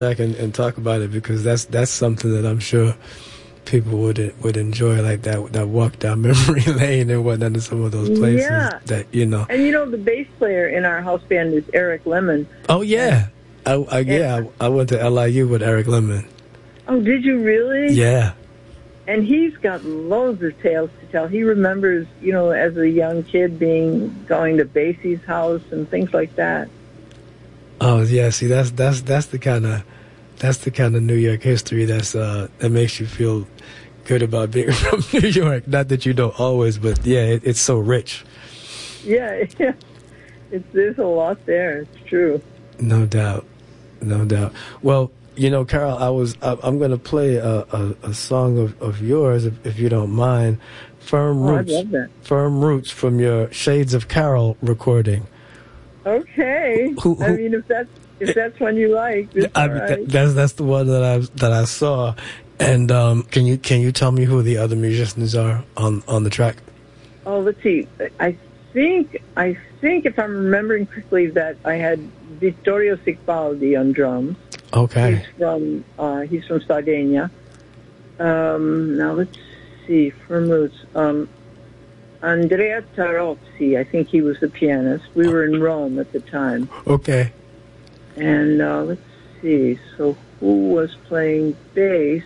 back and talk about it, because that's something that I'm sure people would enjoy, like that walk down memory lane and whatnot in some of those places. Yeah. That And the bass player in our house band is Eric Lemon. Oh yeah, I went to LIU with Eric Lemon. Oh, did you really? Yeah. And he's got loads of tales to tell. He remembers, as a young kid going to Basie's house and things like that. Oh yeah, see that's the kind of New York history that makes you feel good about being from New York. Not that you don't always, but yeah, it's so rich. Yeah. There's a lot there. It's true. No doubt. Well, Carol, I'm going to play a song of yours, if you don't mind. Firm Roots. I love that. Firm Roots from your Shades of Carol recording. Okay. If that's one you like, all right. That's the one that I saw. And can you tell me who the other musicians are on the track? Oh, let's see. I think if I'm remembering correctly that I had Vittorio Sicbaldi on drums. Okay. He's from Sardinia. Now let's see. Firm Roots. Andrea Tarozzi, I think he was the pianist. We were in Rome at the time. Okay. And let's see. So who was playing bass?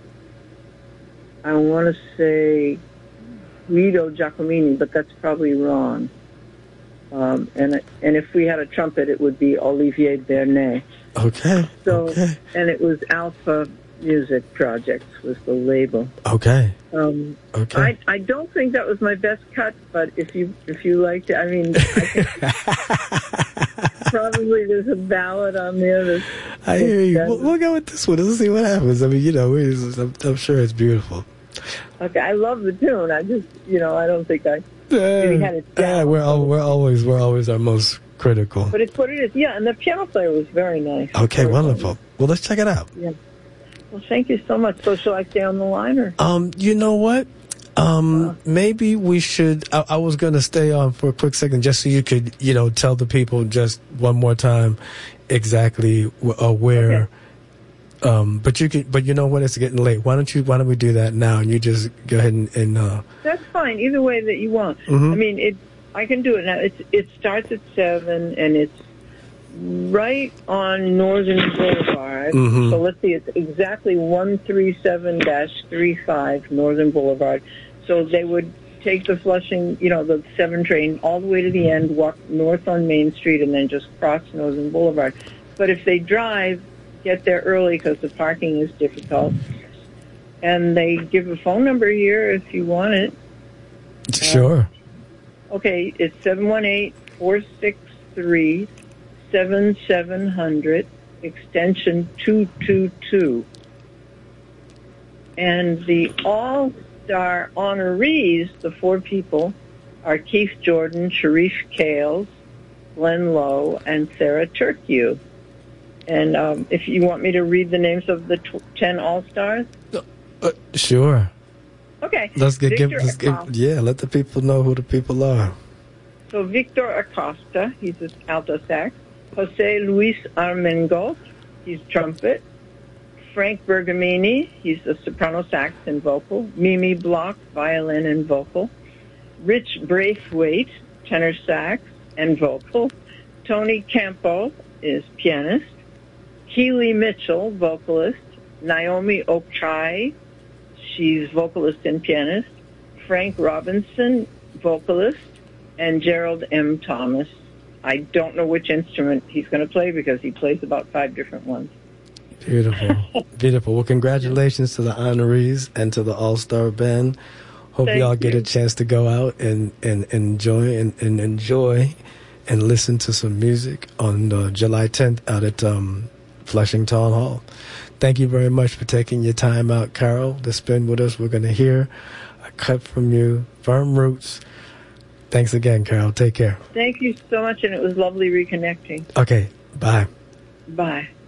I want to say Guido Giacomini, but that's probably wrong. And if we had a trumpet, it would be Olivier Bernet. Okay. And it was Alpha Music Projects was the label. Okay. Okay. I don't think that was my best cut, but if you liked it, I think probably there's a ballad on there. I hear you. We'll go with this one. Let's see what happens. I'm sure it's beautiful. Okay, I love the tune. I just, I don't think I really had it down. We're always our most critical. But it's what it is. Yeah, and the piano player was very nice. Okay, wonderful. Well, let's check it out. Yeah. Well, thank you so much. So shall I stay on the line, or? You know what? Maybe we should. I was going to stay on for a quick second, just so you could, tell the people just one more time exactly where. Okay. But you know what? It's getting late. Why don't we do that now? And you just go ahead and. That's fine. Either way that you want. Mm-hmm. I can do it now. It starts at 7, and it's right on Northern Boulevard. Mm-hmm. So let's see, it's exactly 137-35 Northern Boulevard. So they would take the Flushing, the 7 train all the way to the end, walk north on Main Street, and then just cross Northern Boulevard. But if they drive, get there early because the parking is difficult. And they give a phone number here if you want it. Sure. Okay, it's 718-463-7700, extension 222. And the All-Star honorees, the 4 people, are Keith Jordan, Sharif Kales, Glenn Lowe, and Sarah Turkey. And if you want me to read the names of the 10 All-Stars? Sure. Okay. Let the people know who the people are. So Victor Acosta, he's an alto sax. Jose Luis Armengol, he's trumpet. Frank Bergamini, he's a soprano sax and vocal. Mimi Block, violin and vocal. Rich Braithwaite, tenor sax and vocal. Tony Campo is pianist. Keely Mitchell, vocalist. Naomi Okai, she's vocalist and pianist. Frank Robinson, vocalist. And Gerald M. Thomas. I don't know which instrument he's going to play because he plays about 5 different ones. Beautiful. Beautiful. Well, congratulations to the honorees and to the All-Star Band. Hope y'all get a chance to go out and enjoy and listen to some music on July 10th out at Flushing Town Hall. Thank you very much for taking your time out, Carol, to spend with us. We're going to hear a cut from you, Firm Roots. Thanks again, Carol. Take care. Thank you so much, and it was lovely reconnecting. Okay. Bye. Bye.